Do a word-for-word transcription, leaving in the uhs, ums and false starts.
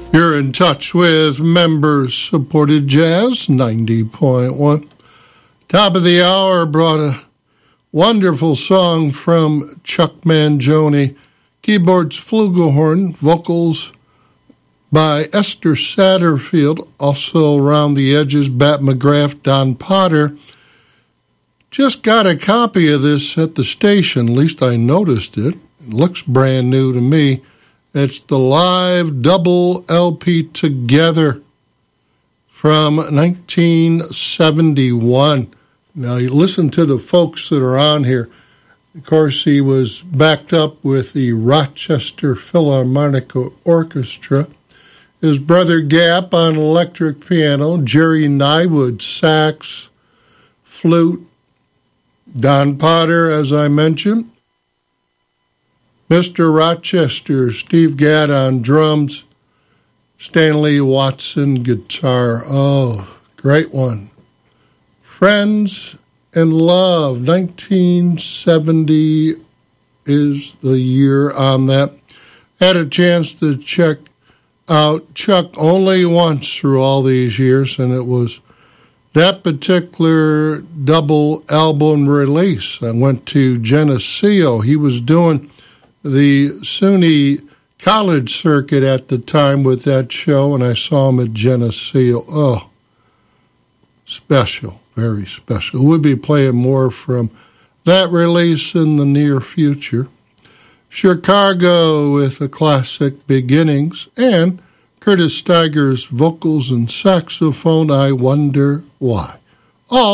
You're in touch with Members-Supported Jazz, ninety point one. Top of the hour brought a wonderful song from Chuck Mangione. Keyboards, flugelhorn, vocals by Esther Satterfield. Also around the edges, Bat McGrath, Don Potter. Just got a copy of this at the station, at least I noticed it. It looks brand new to me. It's the live double L P Together from nineteen seventy-one. Now, you listen to the folks that are on here. Of course, he was backed up with the Rochester Philharmonic Orchestra. His brother Gap on electric piano, Jerry Nywood sax, flute, Don Potter, as I mentioned, Mister Rochester, Steve Gadd on drums, Stanley Watson guitar. Oh, great one. Friends and Love, nineteen seventy is the year on that. Had a chance to check out Chuck only once through all these years, and it was that particular double album release. I went to Geneseo. He was doing the SUNY college circuit at the time with that show, and I saw him at Geneseo. Oh, special, very special. We'll be playing more from that release in the near future. Chicago with a classic Beginnings, and Curtis Steiger's vocals and saxophone, I Wonder Why.